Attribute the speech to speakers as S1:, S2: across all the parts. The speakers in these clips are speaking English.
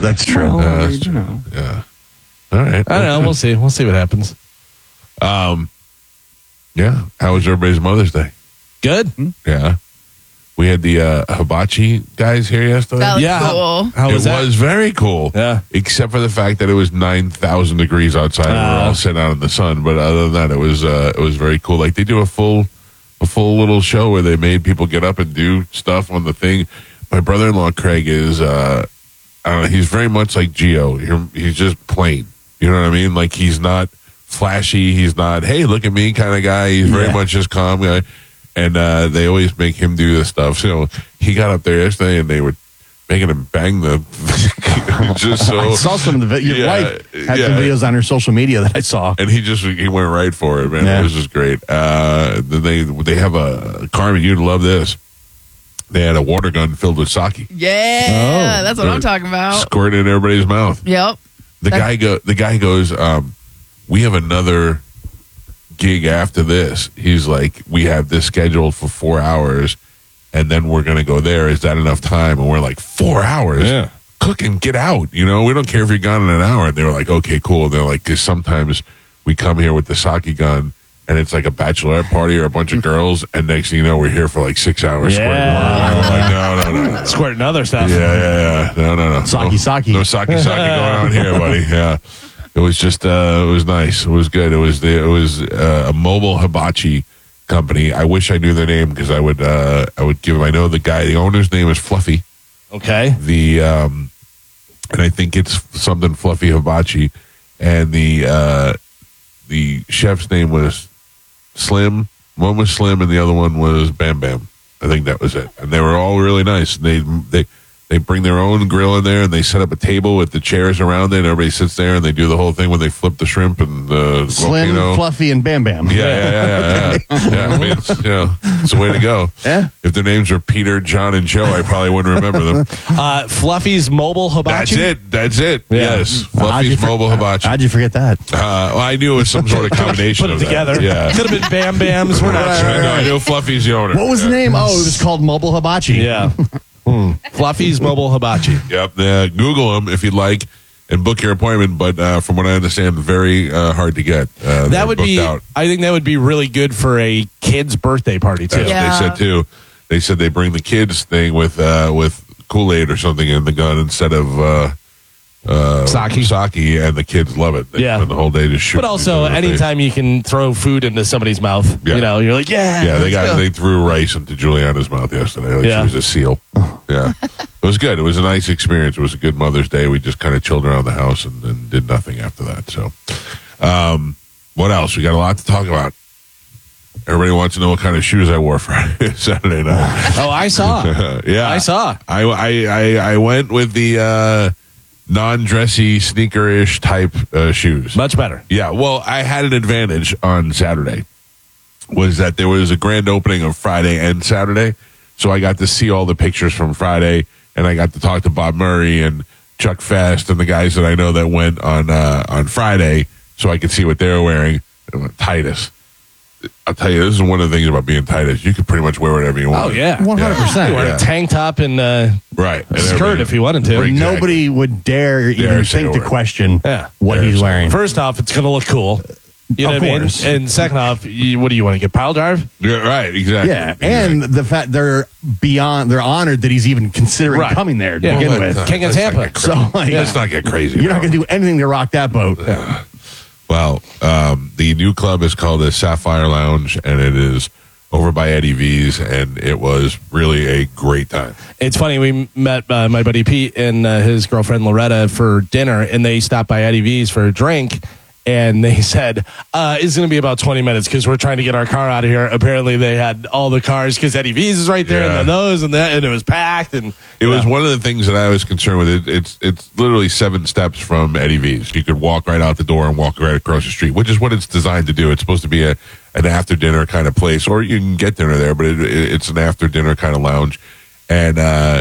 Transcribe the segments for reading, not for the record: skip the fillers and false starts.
S1: That's true.
S2: Well,
S3: That's true. Yeah. All right.
S2: I don't know. We'll see. We'll see what happens.
S3: Yeah. How was everybody's Mother's Day?
S2: Good.
S3: Yeah. We had the hibachi guys here yesterday.
S4: That was
S2: Yeah.
S4: cool.
S2: How was
S3: it
S2: that?
S3: was very cool.
S2: Yeah.
S3: Except for the fact that it was 9,000 degrees outside. We were all sitting out in the sun. But other than that, it was very cool. Like they do a full little show where they made people get up and do stuff on the thing. My brother-in-law Craig is I don't know, he's very much like Gio. He's just plain. You know what I mean? Like he's not flashy. He's not, hey, look at me kind of guy. He's very much just calm guy. And they always make him do this stuff. So he got up there yesterday and they were making him bang the just so.
S1: I saw some of the your wife had some videos on her social media that I saw.
S3: And he went right for it, man.
S1: Yeah.
S3: It was just great. Then they have a Carmen, you'd love this. They had a water gun filled with sake.
S4: Yeah, that's what I'm talking about.
S3: Squirting in everybody's mouth.
S4: Yep.
S3: The guy goes, we have another gig after this. He's like, we have this scheduled for 4 hours, and then we're going to go there. Is that enough time? And we're like, 4 hours?
S2: Yeah.
S3: Cook and get out. You know, we don't care if you're gone in an hour. And they were like, okay, cool. And they're like, because sometimes we come here with the sake gun, and it's like a bachelorette party or a bunch of girls, and next thing you know, we're here for like 6 hours.
S2: Yeah.
S3: Squirting. I'm like, no.
S2: Squirting other stuff.
S3: Yeah. No.
S1: Sake.
S3: No sake going on here, buddy. Yeah. It was just, it was nice. It was good. It was a mobile hibachi company. I wish I knew their name because I would give them. I know the owner's name is Fluffy.
S2: Okay.
S3: And I think it's something Fluffy Hibachi, and the chef's name was Slim. One was Slim, and the other one was Bam Bam. I think that was it. And they were all really nice. They bring their own grill in there, and they set up a table with the chairs around it, and everybody sits there, and they do the whole thing when they flip the shrimp and the
S1: Slim,
S3: volcano.
S1: Fluffy, and Bam Bam.
S3: Yeah. I mean, it's the way to go.
S1: Yeah.
S3: If their names were Peter, John, and Joe, I probably wouldn't remember them.
S2: Fluffy's Mobile Hibachi.
S3: That's it.
S2: Yeah.
S3: Yes. Fluffy's Mobile Hibachi.
S1: How'd you forget that?
S3: Well, I knew it was some sort of combination
S2: Put it
S3: of that.
S2: together.
S3: Yeah.
S2: Could have been Bam Bams. We're not sure.
S3: I know Fluffy's the owner.
S1: What was the name? Oh, it was called Mobile Hibachi.
S2: Yeah. Fluffy's Mobile Hibachi.
S3: Yep. Google them if you'd like and book your appointment. But from what I understand, very hard to get.
S2: That would be.
S3: Out.
S2: I think that would be really good for a kid's birthday party too.
S3: That's what they said too. They said they bring the kids thing with Kool-Aid or something in the gun instead of sake, and the kids love it. They spend the whole day just shooting.
S2: But also, anytime you can throw food into somebody's mouth, you're like,
S3: they threw rice into Juliana's mouth yesterday. Like she was a seal. Yeah, it was good. It was a nice experience. It was a good Mother's Day. We just kind of chilled around the house and did nothing after that. So, what else? We got a lot to talk about. Everybody wants to know what kind of shoes I wore Friday, Saturday night.
S2: Oh, I saw.
S3: Yeah,
S2: I saw.
S3: I went with the non-dressy, sneaker-ish type shoes.
S2: Much better.
S3: Yeah, well, I had an advantage on Saturday, was that there was a grand opening of Friday and Saturday, so I got to see all the pictures from Friday, and I got to talk to Bob Murray and Chuck Fest and the guys that I know that went on Friday, so I could see what they were wearing. Titus. I'll tell you, this is one of the things about being Titus. You could pretty much wear whatever you want.
S2: Oh, yeah.
S1: 100%.
S2: You wear a tank top and
S3: right. And
S2: skirt if you wanted to.
S3: Exactly.
S1: Nobody would dare even
S3: say
S1: think
S3: a
S1: to
S3: word.
S1: question what
S3: Dare
S1: he's
S3: say a
S1: wearing.
S2: First off, it's going to look cool. You know
S1: Of
S2: what I mean?
S1: course.
S2: And second off, what do you want to get? Pile drive?
S3: Yeah, right, exactly.
S1: Yeah, and the fact they're honored that he's even considering
S2: Right.
S1: coming there to
S2: Yeah.
S1: begin
S2: Well,
S1: with.
S2: King of Tampa.
S1: So, like,
S3: Let's not get crazy.
S1: you're not going to do anything to rock that boat.
S3: Well, the new club is called the Sapphire Lounge, and it is over by Eddie V's, and it was really a great time.
S2: It's funny, we met my buddy Pete and his girlfriend Loretta for dinner, and they stopped by Eddie V's for a drink, and they said, it's going to be about 20 minutes because we're trying to get our car out of here. Apparently, they had all the cars because Eddie V's is right there, and then those, and that, and it was packed. And
S3: It was one of the things that I was concerned with. It's literally 7 steps from Eddie V's. You could walk right out the door and walk right across the street, which is what it's designed to do. It's supposed to be an after dinner kind of place, or you can get dinner there, but it's an after dinner kind of lounge. And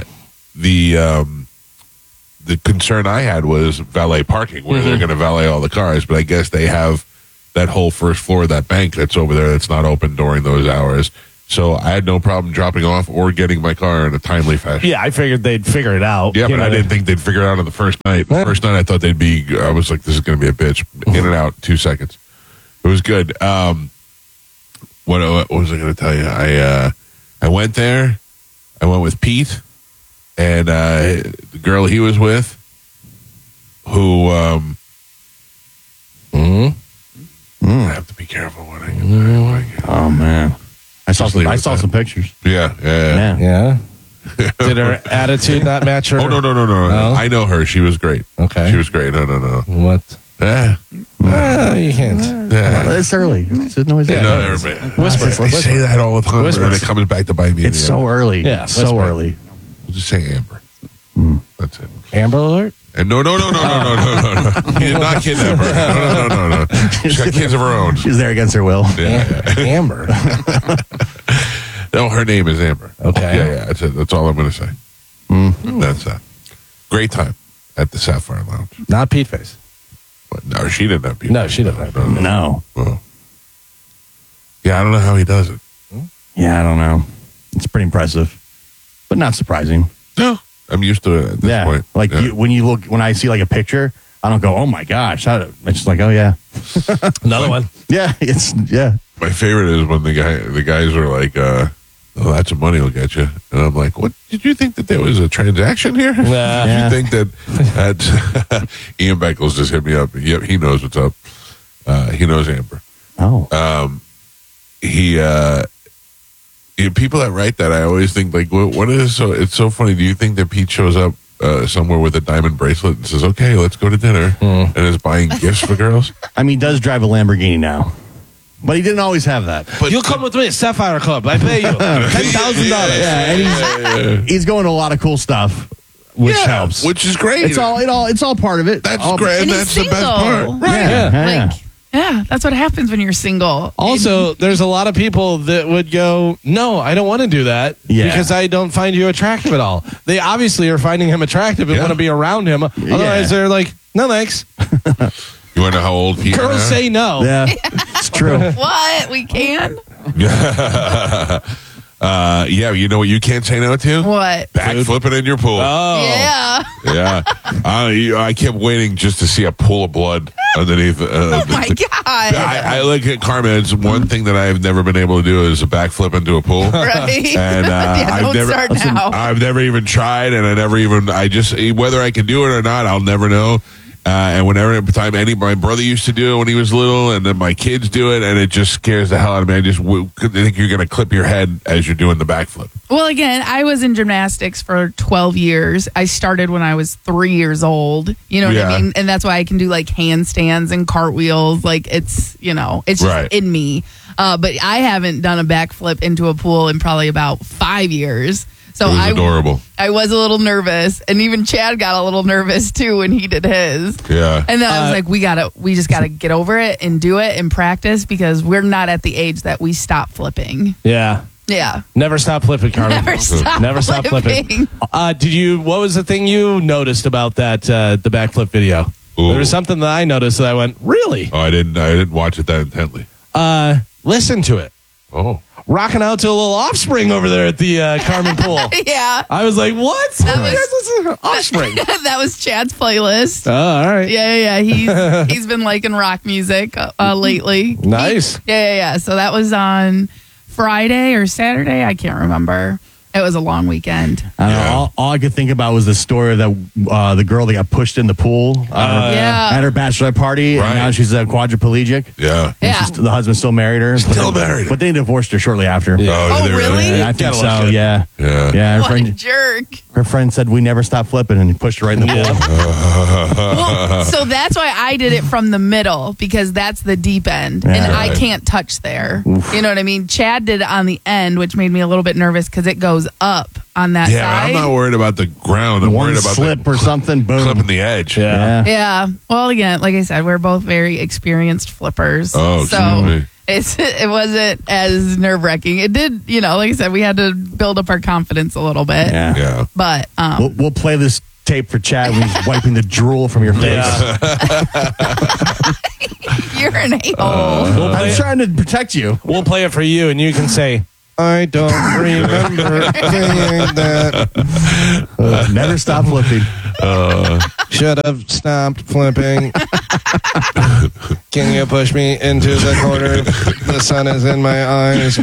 S3: the concern I had was valet parking, where they're going to valet all the cars. But I guess they have that whole first floor of that bank that's over there that's not open during those hours. So I had no problem dropping off or getting my car in a timely fashion.
S2: Yeah, I figured they'd figure it out.
S3: Yeah,
S2: You
S3: but
S2: know,
S3: I didn't think they'd figure it out on the first night. The first night I thought they'd be, I was like, this is going to be a bitch. In and out, 2 seconds. It was good. What was I going to tell you? I went there. I went with Pete and the girl he was with, who I have to be careful when I get
S1: Oh man, I saw
S3: Just leave it at
S1: some
S3: that.
S1: pictures.
S3: Yeah.
S2: Yeah. Did her attitude not match her?
S3: Oh, no.
S2: No?
S3: I know her. She was great.
S2: Okay.
S3: She was great. No.
S2: What?
S3: Yeah.
S2: You can't.
S3: Yeah.
S1: It's early. It's noise.
S3: No, everybody.
S2: Whisper.
S3: I say that all the time,
S2: Whisper.
S3: and it comes back to bite me.
S1: It's so early.
S2: Yeah,
S1: so
S2: whisper.
S1: early.
S3: We'll just say Amber. That's it.
S2: Amber Alert?
S3: And no. You did not kidnap her. No. She's got kids of her own.
S1: She's there against her will.
S3: Yeah.
S2: Amber.
S3: No, her name is Amber.
S2: Okay.
S3: Yeah. That's it. That's all I'm going to say. That's that. Great time at the Sapphire Lounge.
S2: Not Pete Face.
S3: But, no, she didn't have people.
S2: No, she didn't have people.
S1: No.
S3: Oh. Yeah, I don't know how he does it.
S1: Yeah, I don't know. It's pretty impressive, but not surprising.
S3: No. I'm used to it at this point.
S1: Like
S3: Yeah.
S1: when I see like a picture, I don't go, oh my gosh. It's just like, oh yeah.
S2: Another one.
S1: Yeah. Yeah.
S3: My favorite is when the guys are like, oh, that's what money will get you. And I'm like, what? Did you think that there was a transaction here?
S1: Yeah.
S3: You think that Ian Beckles just hit me up. Yep, he knows what's up. He knows Amber.
S1: Oh.
S3: People that write that, I always think like, what is so? It's so funny. Do you think that Pete shows up somewhere with a diamond bracelet and says, "Okay, let's go to dinner," and is buying gifts for girls?
S1: I mean, he does drive a Lamborghini now, but he didn't always have that.
S3: But
S2: You'll come with me, Sapphire Club. I pay you $10,000.
S1: Yeah, and he's going to a lot he's stuff, which helps.
S3: which is great.
S1: It's all part of it.
S3: That's
S1: all,
S3: great.
S4: And he's
S3: That's the best
S4: single.
S3: part.
S1: Right. Yeah.
S4: Yeah, that's what happens when you're single.
S2: Also, there's a lot of people that would go, no, I don't want to do that because I don't find you attractive at all. They obviously are finding him attractive and
S3: Yeah.
S2: want to be around him. Otherwise, they're like, no, thanks.
S3: You want to know how old Pete?
S2: Girls say no.
S1: Yeah, it's true.
S4: What? We can?
S3: Yeah, you know what you can't say no to?
S4: What?
S3: Back flipping in your pool.
S2: Oh.
S4: Yeah.
S3: Yeah. I kept waiting just to see a pool of blood underneath.
S4: Oh my God.
S3: I look at Carmen. It's one thing that I've never been able to do is a backflip into a pool.
S4: Right?
S3: And
S4: Yeah, don't start now.
S3: I've never even tried, and I just whether I can do it or not, I'll never know. And whenever time my brother used to do it when he was little, and then my kids do it, and it just scares the hell out of me. I just think you're going to clip your head as you're doing the backflip.
S4: Well, again, I was in gymnastics for 12 years. I started when I was 3 years old. You know what
S3: Yeah.
S4: I mean? And that's why I can do like handstands and cartwheels. Like it's just
S3: Right.
S4: in me. But I haven't done a backflip into a pool in probably about 5 years. So
S3: It was adorable.
S4: I was a little nervous, and even Chad got a little nervous too when he did his.
S3: Yeah.
S4: And then I was like, we just gotta get over it and do it and practice because we're not at the age that we stop flipping.
S2: Yeah.
S4: Yeah.
S2: Never stop flipping, Carmen.
S4: Never stop
S2: flipping.
S4: flipping.
S2: What was the thing you noticed about that, the backflip video?
S3: Ooh.
S2: There was something that I noticed that I went, really?
S3: Oh, I didn't watch it that intently.
S2: Listen to it.
S3: Oh.
S2: Rocking out to a little Offspring over there at the Carmen pool.
S4: Yeah.
S2: I was like, what?
S4: That was-
S2: You guys listen to Offspring.
S4: That was Chad's playlist.
S2: Oh, all right.
S4: Yeah. He's been liking rock music lately.
S2: Nice.
S4: Yeah. So that was on Friday or Saturday. I can't remember. It was a long weekend.
S1: I don't know, all I could think about was the story of the girl that got pushed in the pool
S4: Yeah.
S1: at her bachelorette party,
S3: Right.
S1: and now she's a quadriplegic.
S3: Yeah.
S4: Yeah.
S1: The husband still married her.
S3: Still married her.
S1: But they divorced her shortly after.
S3: Oh,
S4: Oh,
S3: did they
S4: really?
S1: Yeah, I think
S2: Gotta love
S1: so.
S2: shit.
S1: Yeah.
S3: Yeah.
S1: Her
S4: What a
S1: friend,
S4: jerk.
S1: her friend said we never stopped flipping, and he pushed her right in the pool.
S4: Well, so that's why I did it from the middle because that's the deep end, and
S1: Yeah.
S4: I can't touch there. You know what I mean? Chad did it on the end, which made me a little bit nervous because it goes up on that
S3: Yeah,
S4: side.
S3: I'm not worried about the ground. I'm
S1: One
S3: worried about
S1: slip
S3: the
S1: or something, boom.
S3: clipping the edge.
S2: Yeah.
S4: Yeah. Well, again, like I said, we're both very experienced flippers.
S3: Oh,
S4: so
S3: excuse me.
S4: it wasn't as nerve wracking. It did, like I said, we had to build up our confidence a little bit.
S1: Yeah.
S3: Yeah.
S4: But
S1: We'll play this tape for Chad when he's wiping the drool from your face.
S4: you're an a-hole.
S2: We'll play
S1: I'm
S2: it.
S1: trying to protect you.
S2: We'll play it for you, and you can say, I don't remember saying that.
S1: Never stop flipping.
S2: Should have stopped flipping. Can you push me into the corner? The sun is in my eyes.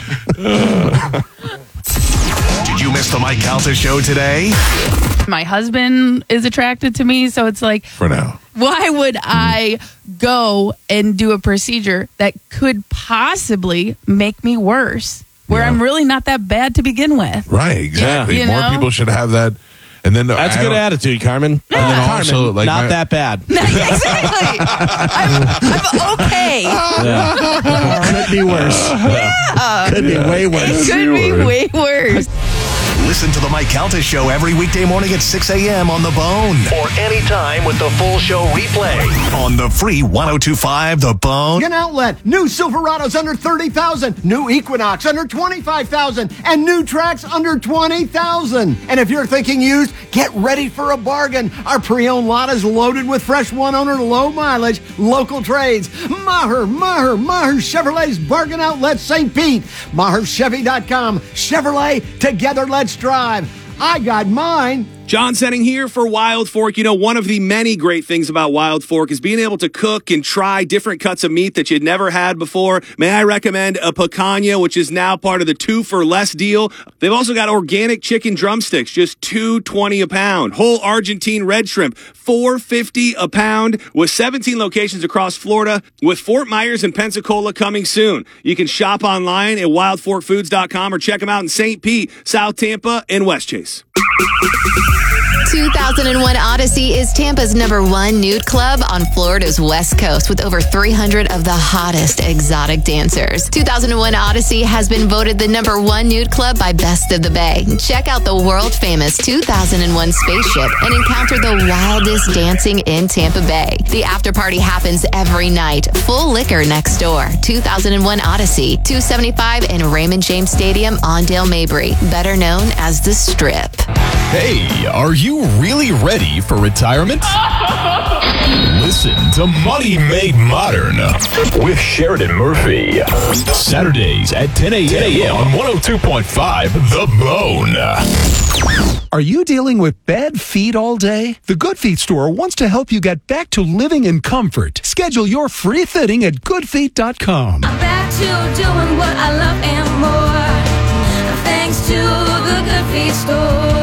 S5: Did you miss the Mike Calta show today?
S4: My husband is attracted to me, so it's like,
S3: For now.
S4: why would I go and do a procedure that could possibly make me worse, where
S3: Yeah.
S4: I'm really not that bad to begin with?
S3: Right, exactly.
S4: You
S3: More
S4: know?
S3: people should have that. And then
S2: That's a good attitude, Carmen.
S3: And then also,
S2: Carmen,
S3: like,
S2: not
S3: my-
S2: that bad.
S4: Exactly. I'm okay.
S1: Could be worse. Could be way worse.
S4: It could be way worse.
S5: Listen to the Mike Calta show every weekday morning at 6 a.m. on The Bone. Or anytime with the full show replay on the free 102.5 The Bone.
S6: An outlet. New Silverados under 30,000. New Equinox under 25,000. And new Trax under 20,000. And if you're thinking used, get ready for a bargain. Our pre-owned lot is loaded with fresh one-owner, low-mileage, local trades. Maher Chevrolet's Bargain Outlet St. Pete. MaherChevy.com. Chevrolet, together let's drive. I got mine.
S7: John Setting here for Wild Fork. You know, one of the many great things about Wild Fork is being able to cook and try different cuts of meat that you'd never had before. May I recommend a picanha, which is now part of the 2 for less deal. They've also got organic chicken drumsticks, just $2.20 a pound. Whole Argentine red shrimp, $4.50 a pound, with 17 locations across Florida, with Fort Myers and Pensacola coming soon. You can shop online at wildforkfoods.com or check them out in St. Pete, South Tampa, and Westchase.
S8: 2001 Odyssey is Tampa's #1 nude club on Florida's West Coast with over 300 of the hottest exotic dancers. 2001 Odyssey has been voted the #1 nude club by Best of the Bay. Check out the world-famous 2001 spaceship and encounter the wildest dancing in Tampa Bay. The after party happens every night. Full liquor next door. 2001 Odyssey, 275 in Raymond James Stadium on Dale Mabry, better known as The Strip.
S9: Hey, are you really ready for retirement? Listen to Money Made Modern with Sheridan Murphy. Saturdays at 10 a.m. on 102.5 The Bone.
S10: Are you dealing with bad feet all day? The Good Feet store wants to help you get back to living in comfort. Schedule your free fitting at goodfeet.com.
S11: I'm back to doing what I love and more. Thanks to the Good Feet store.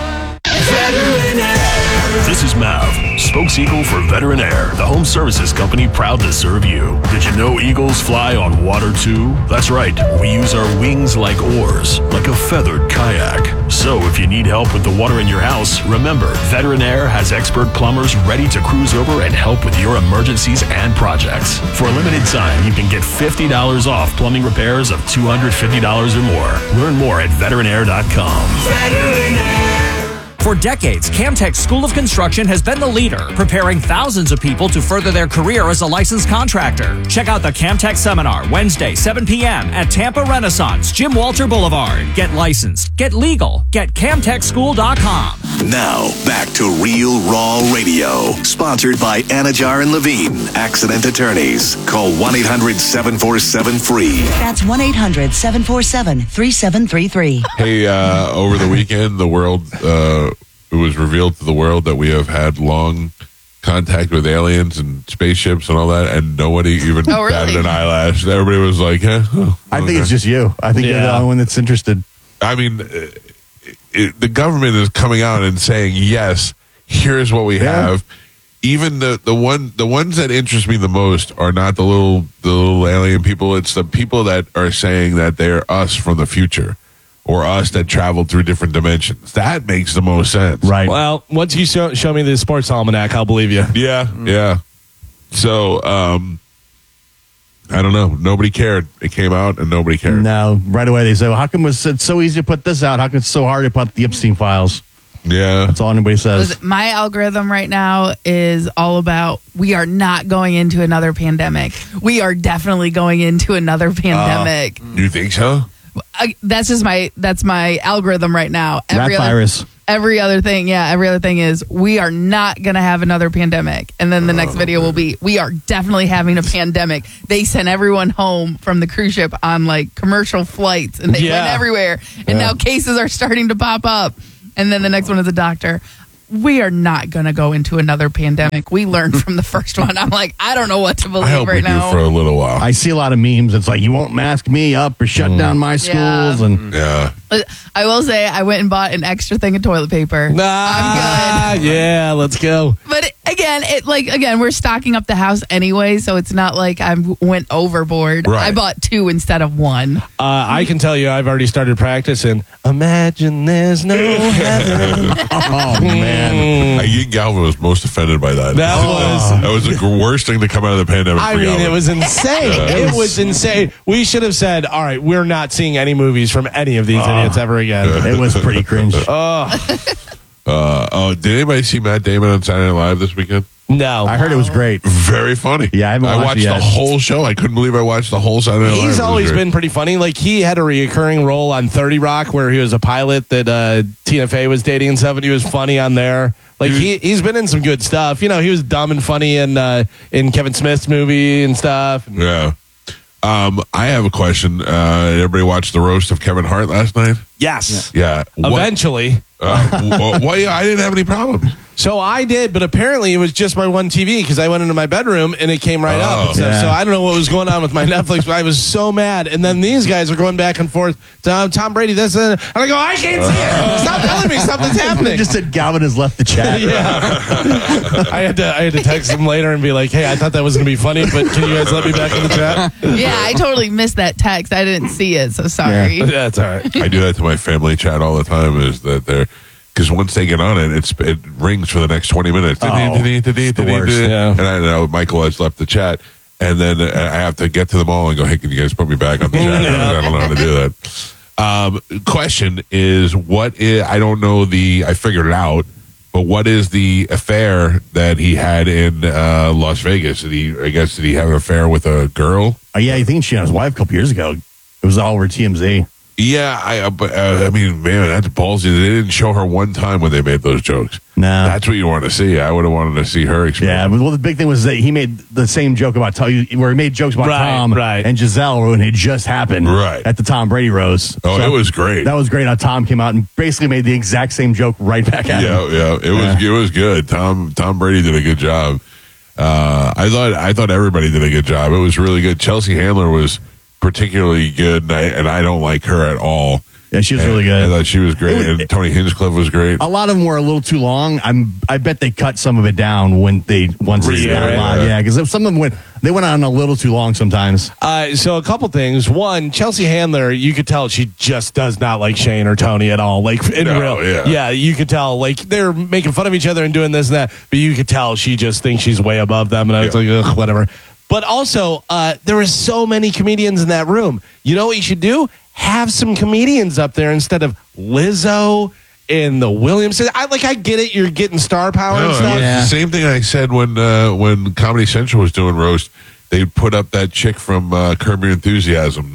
S9: This is Mav, spokes-eagle for Veterinaire, the home services company proud to serve you. Did you know eagles fly on water too? That's right, we use our wings like oars, like a feathered kayak. So if you need help with the water in your house, remember, Veterinaire has expert plumbers ready to cruise over and help with your emergencies and projects. For a limited time, you can get $50 off plumbing repairs of $250 or more. Learn more at veterinary.com.
S12: For decades, Camtech School of Construction has been the leader, preparing thousands of people to further their career as a licensed contractor. Check out the Camtech Seminar, Wednesday, 7 p.m. at Tampa Renaissance, Jim Walter Boulevard. Get licensed, get legal, get CamtechSchool.com.
S5: Now, back to Real Raw Radio. Sponsored by Anajar and Levine, Accident Attorneys. Call 1-800-747-FREE.
S13: That's 1-800-747-3733.
S3: Hey, over the weekend, the world, it was revealed to the world that we have had long contact with aliens and spaceships and all that, and nobody even batted an eyelash. Everybody was like,
S1: I think it's just you. I think you're the only one that's interested.
S3: I mean, the government is coming out and saying, yes, here's what we have. Even the ones that interest me the most are not the little alien people. It's the people that are saying that they're us from the future, or us that traveled through different dimensions. That makes the most sense.
S1: Right.
S2: Well, once you show me the sports almanac, I'll believe you.
S3: Yeah. So, I don't know. Nobody cared. It came out and nobody cared.
S1: No, right away they say, well, how come it's so easy to put this out? How come it's so hard to put the Epstein files?
S3: Yeah.
S1: That's all anybody says.
S4: My algorithm right now is all about we are not going into another pandemic. We are definitely going into another pandemic.
S3: You think so?
S4: That's my algorithm right now.
S1: Rat virus.
S4: every other thing is we are not going to have another pandemic. And then the next video will be, we are definitely having a pandemic. They sent everyone home from the cruise ship on like commercial flights and they went everywhere. And now cases are starting to pop up. And then the next one is a doctor. We are not going to go into another pandemic. We learned from the first one. I'm like, I don't know what to believe
S3: I hope
S4: right
S3: we
S4: now.
S3: do for a little while.
S1: I see a lot of memes. It's like, you won't mask me up or shut down my schools. And
S4: I will say I went and bought an extra thing of toilet paper. I'm good.
S2: Yeah, let's go.
S4: But again, we're stocking up the house anyway, so it's not like I went overboard.
S3: Right.
S4: I bought 2 instead of 1.
S2: I can tell you, I've already started practicing. Imagine there's no heaven.
S1: oh, man.
S3: Ian Galvin was most offended by that.
S2: That
S3: was the worst thing to come out of the pandemic.
S2: I
S3: for
S2: mean,
S3: Galvin.
S2: it was insane. It was insane. We should have said, all right, we're not seeing any movies from any of these idiots ever again.
S1: It was pretty cringe.
S3: Did anybody see Matt Damon on Saturday Night Live this weekend?
S2: No.
S1: I heard it was great.
S3: Very funny.
S1: Yeah, I
S3: watched the whole show. I couldn't believe I watched the whole Saturday Night Live.
S2: He's always been pretty funny. Like, he had a reoccurring role on 30 Rock where he was a pilot that Tina Fey was dating and stuff, and he was funny on there. Like, he's been in some good stuff. You know, he was dumb and funny in Kevin Smith's movie and stuff.
S3: Yeah. I have a question. Everybody watched the roast of Kevin Hart last night?
S2: Yes.
S3: Yeah.
S2: Eventually.
S3: Well, I didn't have any problems.
S2: So I did, but apparently it was just my one TV because I went into my bedroom and it came right up. And stuff. So I don't know what was going on with my Netflix, but I was so mad. And then these guys are going back and forth. Tom Brady, this, and I go, I can't see it. Stop telling me something's happening.
S1: They just said Galvin has left the chat.
S2: I had to text him later and be like, hey, I thought that was going to be funny, but can you guys let me back in the chat?
S4: Yeah, I totally missed that text. I didn't see it, so sorry.
S2: Yeah, that's all right.
S3: I do that to my family chat all the time. Is that they're because once they get on it, it rings for the next 20 minutes.
S2: Yeah.
S3: And I know Michael has left the chat, and then I have to get to them all and go, hey, can you guys put me back on the chat? I don't know how to do that. Question is, I don't know I figured it out, but what is the affair that he had in Las Vegas? Did he have an affair with a girl?
S1: Yeah, I think she had his wife a couple years ago. It was all over TMZ.
S3: Yeah, I mean, man, that's ballsy. They didn't show her one time when they made those jokes.
S1: No.
S3: That's what you want to see. I would have wanted to see her experience.
S1: Yeah, well, the big thing was that he made the same joke about where he made jokes about Tom and Giselle when it just happened at the Tom Brady roast.
S3: Oh, so it was great.
S1: That was great how Tom came out and basically made the exact same joke right back at him.
S3: Yeah, it was good. Tom Brady did a good job. I thought everybody did a good job. It was really good. Chelsea Handler was particularly good, and I don't like her at all.
S1: Yeah, she was really good.
S3: I thought she was great, and Tony Hinchcliffe was great.
S1: A lot of them were a little too long. I bet they cut some of it down once they got live. Yeah, because some of them went on a little too long sometimes.
S2: So a couple things. One, Chelsea Handler, you could tell she just does not like Shane or Tony at all. Like you could tell. Like they're making fun of each other and doing this and that, but you could tell she just thinks she's way above them. And I was like, ugh, whatever. But also, there were so many comedians in that room. You know what you should do? Have some comedians up there instead of Lizzo and the Williams. I get it. You're getting star power and stuff.
S3: It was the same thing I said when Comedy Central was doing roast. They put up that chick from Curb Your Enthusiasm,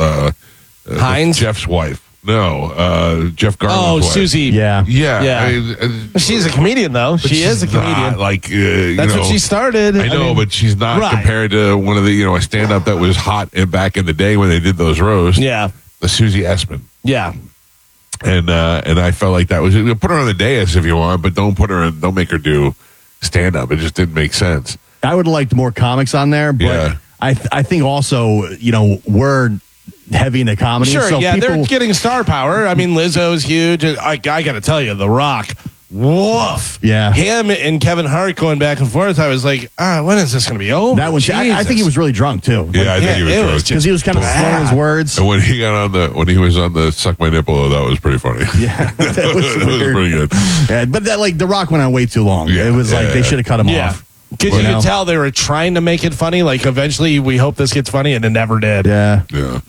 S2: Hines,
S3: Jeff's wife. No, Jeff Garland's wife.
S2: Susie.
S1: Yeah.
S2: She's a comedian, though. She is a comedian.
S3: That's
S2: what she started.
S3: I know, but she's not compared to one of the a stand-up that was hot back in the day when they did those roasts.
S2: Yeah,
S3: the Susie Essman.
S2: Yeah,
S3: and I felt like that was put her on the dais if you want, but don't make her do stand-up. It just didn't make sense.
S1: I would have liked more comics on there, but I think also we're heavy into comedy.
S2: Sure,
S1: so
S2: they're getting star power. I mean, Lizzo's huge. I got to tell you, The Rock, woof.
S1: Yeah.
S2: Him and Kevin Hart going back and forth. I was like, when is this going to be over?
S1: That one, I think he was really drunk, too.
S3: Yeah, I think he was drunk.
S1: Because he was kind of slurring his words.
S3: And when he was on the Suck My Nipple, that was pretty funny.
S1: Yeah. That was
S3: pretty good.
S1: Yeah, but The Rock went on way too long. Yeah, it was they should have cut him off.
S2: Because you could tell they were trying to make it funny. Like, eventually, we hope this gets funny, and it never did.
S1: Yeah.
S3: Yeah.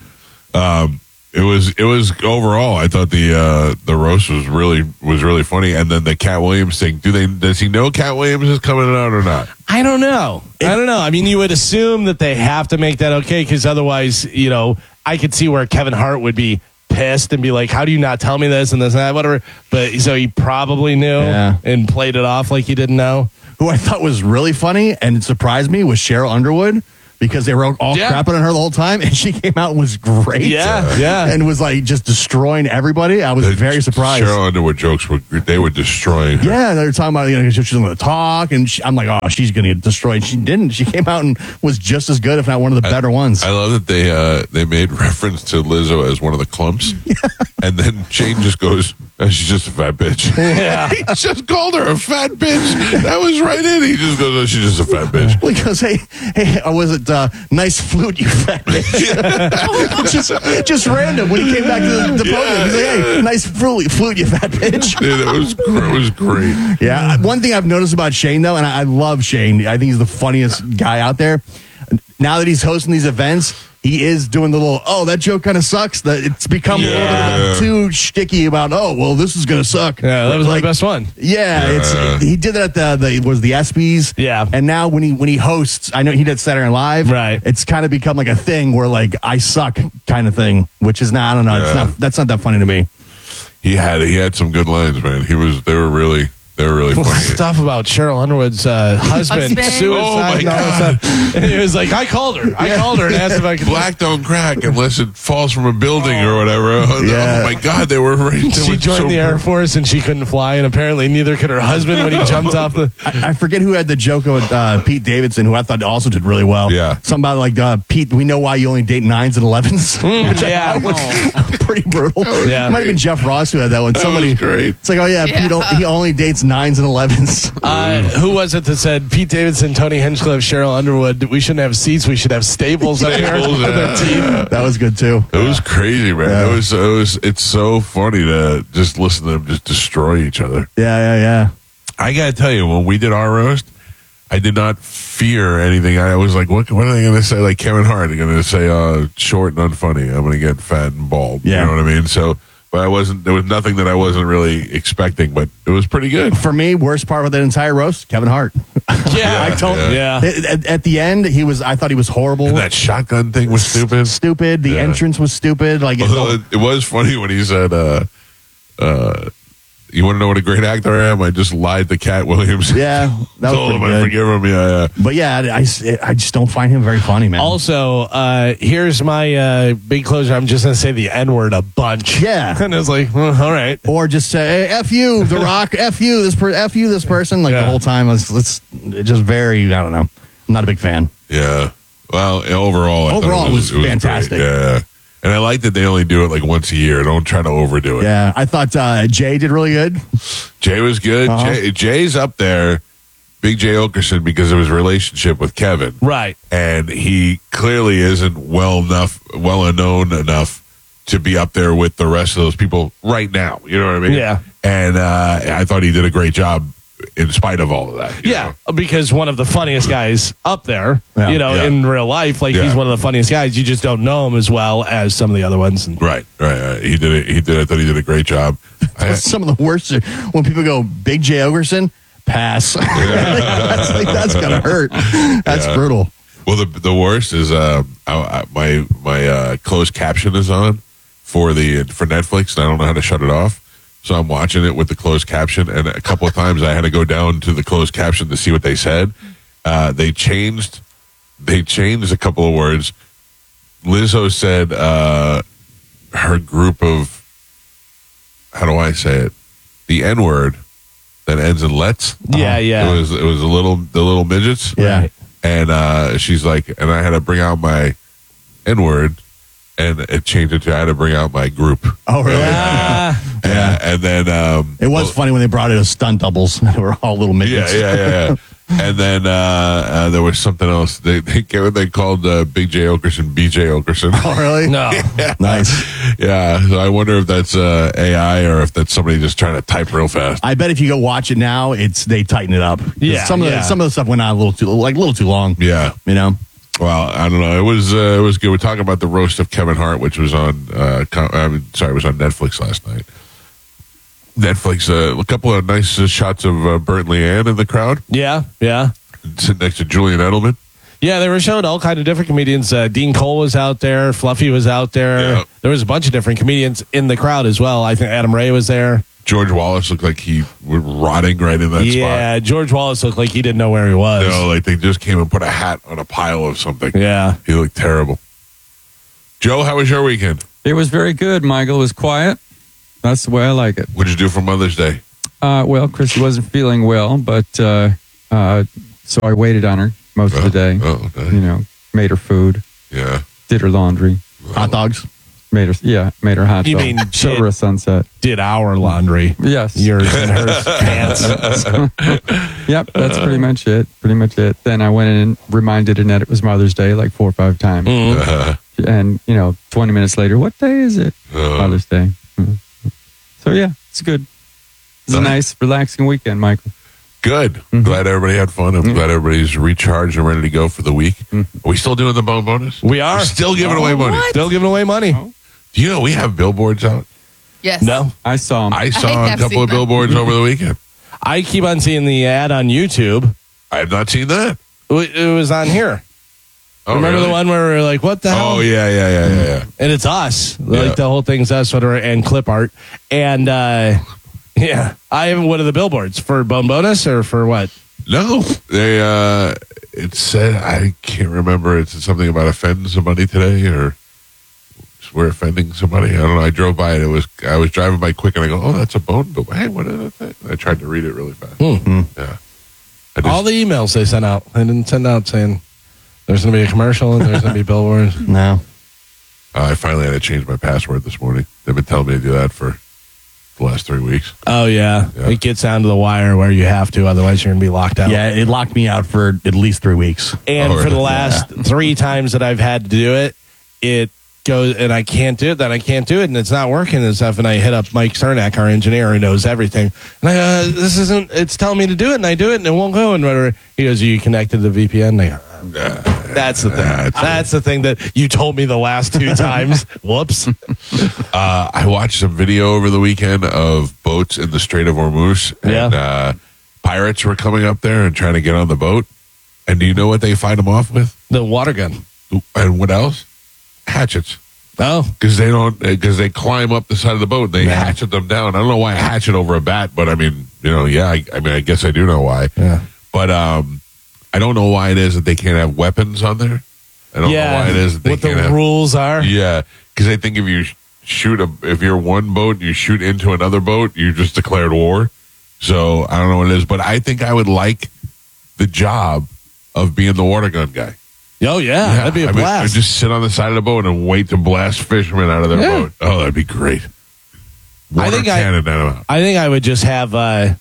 S3: It was overall. I thought the roast was really funny, and then the Cat Williams thing. Does he know Cat Williams is coming out or not?
S2: I don't know. I mean, you would assume that they have to make that okay, because otherwise, I could see where Kevin Hart would be pissed and be like, how do you not tell me this and this and that, whatever. But so he probably knew and played it off like he didn't know.
S1: Who I thought was really funny and it surprised me was Cheryl Underwood. Because they were all crapping on her the whole time, and she came out and was great.
S2: Yeah.
S1: And was like just destroying everybody. I was very surprised.
S3: Cheryl Underwood jokes were destroying her.
S1: Yeah, they were talking about she's going to talk, and I'm like, oh, she's going to get destroyed. She didn't. She came out and was just as good, if not one of the better ones.
S3: I love that they made reference to Lizzo as one of the clumps, and then Shane just goes, she's just a fat bitch.
S2: Yeah.
S3: He just called her a fat bitch. That was right in. He just goes, she's just a fat bitch.
S1: Well, he goes, hey, was it nice flute, you fat bitch? just random. When he came back to the podium, he's like, hey, nice flute, you fat bitch.
S3: Dude, it was great.
S1: Yeah. One thing I've noticed about Shane, though, and I love Shane. I think he's the funniest guy out there. Now that he's hosting these events, he is doing the little, that joke kind of sucks. That it's become a little bit too shticky about, this is going to suck.
S2: Yeah, that was my best one.
S1: Yeah, he did that at the ESPYs.
S2: Yeah.
S1: And now when he hosts, I know he did Saturday Night Live.
S2: Right.
S1: It's kind of become like a thing where like, I suck kind of thing, which is not, I don't know. That's not that funny to me.
S3: He had some good lines, man. They were really funny.
S2: Stuff about Cheryl Underwood's husband. Suicide.
S3: Oh my God.
S2: And he was like, I called her and asked if I could.
S3: Black don't crack unless it falls from a building or whatever.
S1: Yeah.
S3: Oh my God, they were right.
S2: She joined the Air Force and she couldn't fly, and apparently neither could her husband when he jumped off the.
S1: I forget who had the joke with Pete Davidson, who I thought also did really well.
S3: Yeah.
S1: Somebody like, Pete, we know why you only date 9s and 11s. Which I thought was pretty brutal.
S2: Yeah.
S1: It might have been Jeff Ross who had that one. Somebody,
S3: was great.
S1: It's like, Pete, he only dates 9s and 11s.
S2: Who was it that said Pete Davidson, Tony Hinchcliffe, Cheryl Underwood? We shouldn't have seats. We should have stables up here for their team.
S1: That was good too.
S3: It was crazy, man.
S1: Yeah.
S3: It's so funny to just listen to them just destroy each other.
S1: Yeah.
S3: I gotta tell you, when we did our roast, I did not fear anything. I was like, what are they gonna say? Like Kevin Hart, they're gonna say short and unfunny. I'm gonna get fat and bald.
S1: Yeah.
S3: You know what I mean? So, but there was nothing that I wasn't really expecting, but it was pretty good.
S1: For me, worst part of that entire roast, Kevin Hart.
S2: Yeah.
S1: I told
S2: Yeah.
S1: At the end, I thought he was horrible.
S3: And that shotgun thing was stupid.
S1: Stupid. The entrance was stupid. Like
S3: It was funny when he said, you want to know what a great actor I am? I just lied to Cat Williams.
S1: Yeah, that was
S3: told him
S1: pretty
S3: I
S1: good.
S3: forgive him. Yeah.
S1: But yeah, I just don't find him very funny, man.
S2: Also, here's my big closer. I'm just going to say the N-word a bunch.
S1: Yeah.
S2: And it was like, well, all right.
S1: Or just say, hey, F you, The Rock, F you, this person. Like the whole time, it's just very, I don't know. I'm not a big fan.
S3: Yeah. Well, overall, I thought
S1: it was fantastic.
S3: Great. Yeah. And I like that they only do it like once a year. Don't try to overdo it.
S1: Yeah, I thought Jay did really good.
S3: Jay was good. Jay's up there, Big Jay Okerson, because of his relationship with Kevin.
S2: Right.
S3: And he clearly isn't well known enough to be up there with the rest of those people right now. You know what I mean?
S2: Yeah.
S3: And I thought he did a great job in spite of all of that. you know?
S2: Because one of the funniest guys up there, in real life, he's one of the funniest guys. You just don't know him as well as some of the other ones.
S3: Right. He did it. I thought he did a great job.
S1: Some of the worst are when people go, Big Jay Okerson, pass. That's gonna hurt. That's brutal.
S3: Well, the worst is my closed caption is on for Netflix, and I don't know how to shut it off. So I'm watching it with the closed caption, and a couple of times I had to go down to the closed caption to see what they said. They changed a couple of words. Lizzo said her group of, how do I say it? The N-word that ends in let's.
S2: Yeah.
S3: It was the little midgets.
S1: Yeah.
S3: And she's like, and I had to bring out my N-word, and it changed it to I had to bring out my group.
S1: Oh, really?
S3: Yeah. And then
S1: it was funny when they brought in a stunt doubles. They were all little midgets.
S3: Yeah. And then there was something else. They called Big Jay Okerson BJ Okerson.
S1: Oh, really?
S2: No.
S3: Yeah.
S1: Nice.
S3: Yeah. So I wonder if that's AI or if that's somebody just trying to type real fast.
S1: I bet if you go watch it now, they tighten it up.
S2: Yeah.
S1: Some of the stuff went on a little too long.
S3: Yeah.
S1: You know.
S3: Well, I don't know. It was good. We're talking about the roast of Kevin Hart, which was on it was on Netflix last night. Netflix, a couple of nice shots of Bert and Leanne in the crowd.
S2: Yeah.
S3: Sitting next to Julian Edelman.
S2: Yeah, they were showing all kind of different comedians. Dean Cole was out there. Fluffy was out there.
S3: Yeah.
S2: There was a bunch of different comedians in the crowd as well. I think Adam Ray was there.
S3: George Wallace looked like he was rotting right in that spot.
S2: Yeah, George Wallace looked like he didn't know where he was.
S3: You know, like they just came and put a hat on a pile of something.
S2: Yeah.
S3: He looked terrible. Joe, how was your weekend?
S13: It was very good, Michael. It was quiet. That's the way I like it.
S3: What did you do for Mother's Day?
S13: Well, Chrissy wasn't feeling well, but so I waited on her most of the day.
S3: Oh, okay.
S13: You know, made her food.
S3: Yeah.
S13: Did her laundry.
S1: Hot dogs.
S13: Made her hot
S2: You
S13: dog.
S2: mean
S13: Showed her a sunset.
S2: Did our laundry.
S13: Yes.
S2: Yours and hers pants.
S13: Yep, that's pretty much it. Then I went in and reminded Annette it was Mother's Day like 4 or 5 times. And, 20 minutes later, what day is it? Mother's Day. So, yeah, it's good. It's a nice, relaxing weekend, Michael.
S3: Good. Glad everybody had fun. I'm glad everybody's recharged and ready to go for the week. Are we still doing the bone bonus?
S2: We are.
S3: We're still giving away money.
S4: What?
S2: Still giving away money.
S3: Do you know we have billboards out?
S4: Yes.
S2: No.
S13: I saw them.
S3: I saw a
S4: have
S3: couple
S4: seen
S3: of
S4: them.
S3: billboards over the weekend.
S2: I keep on seeing the ad on YouTube.
S3: I have not seen that.
S2: It was on here.
S3: Oh,
S2: Remember
S3: really?
S2: the one where we were like, what the hell?
S3: Oh, yeah.
S2: And it's us.
S3: Yeah.
S2: Like the whole thing's us and clip art. And yeah, I haven't. What are the billboards for Bone Bonus or for what?
S3: No, they. It said I can't remember. It's something about offending somebody today, or we're offending somebody. I don't know. I drove by it. I was driving by quick, and I go, "Oh, that's a bone bill." Hey, what is that? I tried to read it really fast. Yeah.
S2: All the emails they sent out. They didn't send out saying there's going to be a commercial and there's going to be billboards.
S1: No.
S3: I finally had to change my password this morning. They've been telling me to do that for the last 3 weeks.
S2: Oh yeah,
S3: Yeah.
S2: it gets down to the wire where you have to, otherwise you're going to be locked out.
S1: Yeah, it locked me out for at least 3 weeks.
S2: And
S3: Oh,
S2: for the
S3: really?
S2: last 3 times that I've had to do it, it goes, and I can't do it, then I can't do it, and it's not working and stuff. And I hit up Mike Cernak, our engineer, who knows everything. And I this isn't, it's telling me to do it, and I do it, and it won't go. And whatever. He goes, are you connected to the VPN? And I go, that's the thing. That's the thing that you told me the last 2 times. Whoops.
S3: I watched some video over the weekend of boats in the Strait of Hormuz, and pirates were coming up there and trying to get on the boat. And do you know what they fight them off with?
S2: The water gun.
S3: And what else? Hatchets.
S2: Oh,
S3: Because they climb up the side of the boat and they hatchet them down. I don't know why I hatchet over a bat, but I mean, I guess I do know why.
S2: Yeah.
S3: But I don't know why it is that they can't have weapons on there. I don't know why it is that they
S2: what
S3: can't
S2: the
S3: have.
S2: rules are.
S3: Yeah, because I think if you if you're one boat and you shoot into another boat, you just declared war. So I don't know what it is, but I think I would like the job of being the water gun guy.
S2: Oh yeah, that'd be a blast.
S3: I'd just sit on the side of the boat and wait to blast fishermen out of their boat. Oh, that'd be great. Water cannon out.
S2: I think I would just have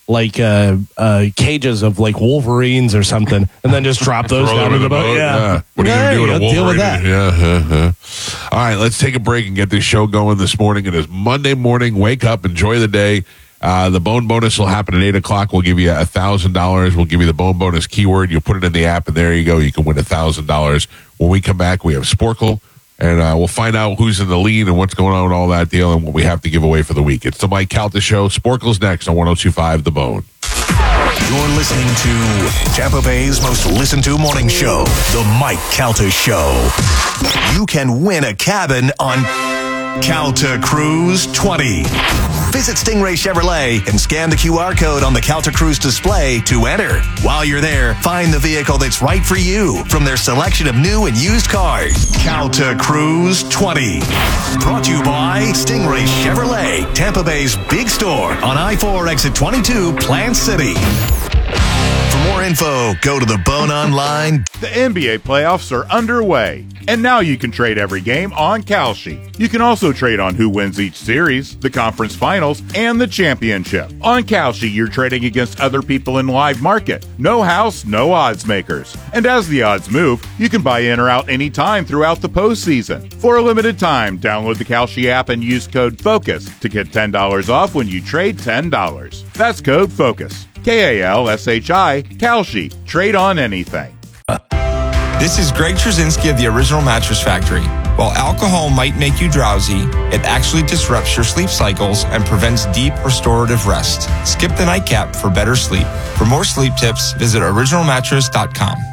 S2: cages of like Wolverines or something, and then just drop those
S3: Throw
S2: down
S3: them
S2: in
S3: in
S2: the boat. Yeah.
S3: What are you
S2: Yeah,
S3: going to do with a
S2: deal with
S3: Wolverine?
S2: that.
S3: Yeah. All right, let's take a break and get this show going this morning. It is Monday morning. Wake up, enjoy the day. The bone bonus will happen at 8 o'clock. We'll give you $1,000. We'll give you the bone bonus keyword. You put it in the app, and there you go. You can win $1,000. When we come back, we have Sporkle, and we'll find out who's in the lead and what's going on with all that deal and what we have to give away for the week. It's the Mike Calta Show. Sporkle's next on 102.5 The Bone.
S5: You're listening to Tampa Bay's most listened to morning show, The Mike Calta Show. You can win a cabin on Calta Cruise 20. Visit Stingray Chevrolet and scan the QR code on the Calta Cruise display to enter. While you're there, find the vehicle that's right for you from their selection of new and used cars. Calta Cruise 20. Brought to you by Stingray Chevrolet, Tampa Bay's big store on I-4 exit 22, Plant City. For more info, go to the Bone Online.
S14: The NBA playoffs are underway, and now you can trade every game on Kalshi. You can also trade on who wins each series, the conference finals, and the championship. On Kalshi, you're trading against other people in live market. No house, no odds makers. And as the odds move, you can buy in or out anytime throughout the postseason. For a limited time, download the Kalshi app and use code FOCUS to get $10 off when you trade $10. That's code FOCUS. Kalshi, Kalshi. Trade on anything.
S15: This is Greg Trzynski of the Original Mattress Factory. While alcohol might make you drowsy, it actually disrupts your sleep cycles and prevents deep restorative rest. Skip the nightcap for better sleep. For more sleep tips, visit originalmattress.com.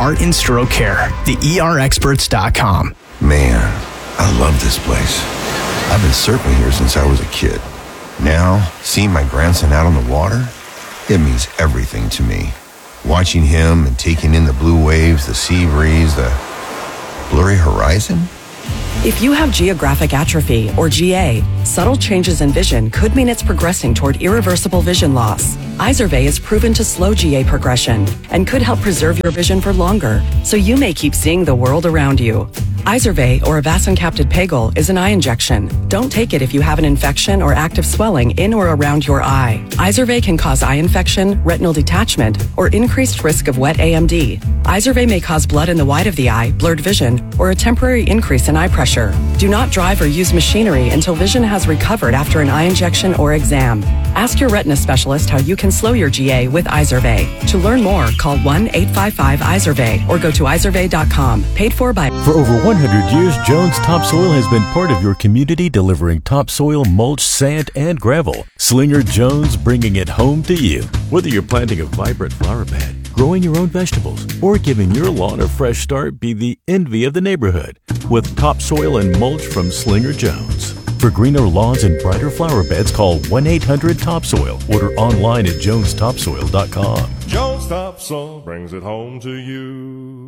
S16: heart and stroke care. TheERexperts.com.
S17: Man, I love this place. I've been surfing here since I was a kid. Now, seeing my grandson out on the water, it means everything to me. Watching him and taking in the blue waves, the sea breeze, the blurry horizon.
S18: If you have geographic atrophy, or GA, subtle changes in vision could mean it's progressing toward irreversible vision loss. Izervay is proven to slow GA progression and could help preserve your vision for longer, so you may keep seeing the world around you. Izervay, or avacincaptad pegol, is an eye injection. Don't take it if you have an infection or active swelling in or around your eye. Izervay can cause eye infection, retinal detachment, or increased risk of wet AMD. Izervay may cause blood in the white of the eye, blurred vision, or a temporary increase in eye pressure. Do not drive or use machinery until vision has recovered after an eye injection or exam. Ask your retina specialist how you can slow your GA with Izervay. To learn more, call 1-855-IZERVAY or go to izervay.com. Paid for by...
S19: For over 100 years, Jones Topsoil has been part of your community, delivering topsoil, mulch, sand, and gravel. Slinger Jones, bringing it home to you. Whether you're planting a vibrant flower bed, growing your own vegetables, or giving your lawn a fresh start, be the envy of the neighborhood with topsoil and mulch from Slinger Jones. For greener lawns and brighter flower beds, call 1-800-TOPSOIL. Order online at jonestopsoil.com.
S20: Jones Topsoil brings it home to you.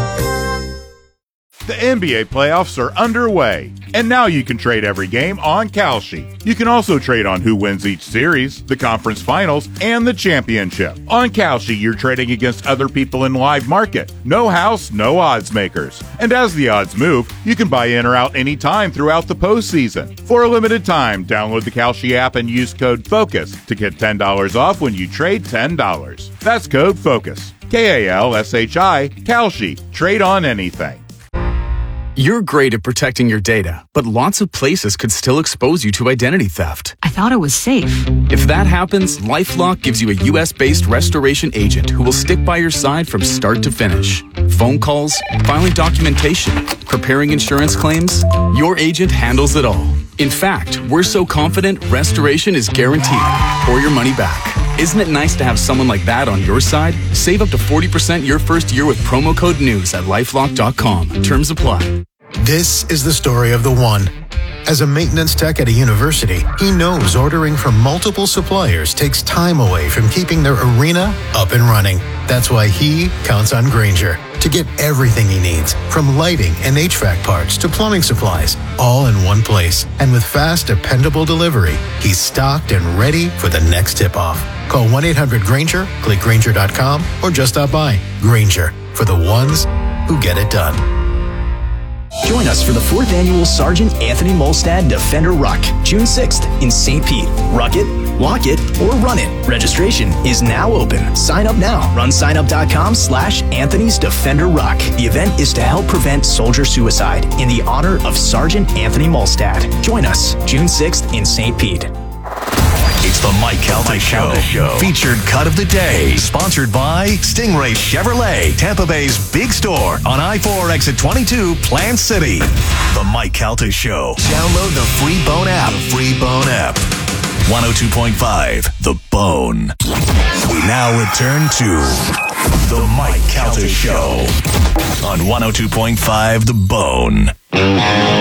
S14: The NBA playoffs are underway, and now you can trade every game on Kalshi. You can also trade on who wins each series, the conference finals, and the championship. On Kalshi, you're trading against other people in live market. No house, no odds makers. And as the odds move, you can buy in or out anytime throughout the postseason. For a limited time, download the Kalshi app and use code FOCUS to get $10 off when you trade $10. That's code FOCUS. K-A-L-S-H-I, Kalshi. Trade on anything.
S21: You're great at protecting your data, but lots of places could still expose you to identity theft.
S22: I thought it was safe.
S21: If that happens, LifeLock gives you a U.S.-based restoration agent who will stick by your side from start to finish. Phone calls, filing documentation, preparing insurance claims, your agent handles it all. In fact, we're so confident restoration is guaranteed or your money back. Isn't it nice to have someone like that on your side? Save up to 40% your first year with promo code NEWS at LifeLock.com. Terms apply.
S23: This is the story of the one. As a maintenance tech at a university, he knows ordering from multiple suppliers takes time away from keeping their arena up and running. That's why he counts on Grainger to get everything he needs, from lighting and HVAC parts to plumbing supplies, all in one place. And with fast, dependable delivery, he's stocked and ready for the next tip-off. Call 1-800-GRAINGER, click Grainger.com, or just stop by. Grainger, for the ones who get it done.
S16: Join us for the 4th annual Sergeant Anthony Molstad Defender Ruck, June 6th in St. Pete. Ruck it, walk it, or run it. Registration is now open. Sign up now. RunSignup.com/Anthony's Defender Ruck. The event is to help prevent soldier suicide in the honor of Sergeant Anthony Molstad. Join us June 6th in St. Pete.
S5: It's the Mike Calta Show. Featured cut of the day. Sponsored by Stingray Chevrolet, Tampa Bay's big store on I-4 exit 22, Plant City. The Mike Calta Show. Download the free Bone app. 102.5, The Bone. We now return to the Mike Calta Show on 102.5, The Bone.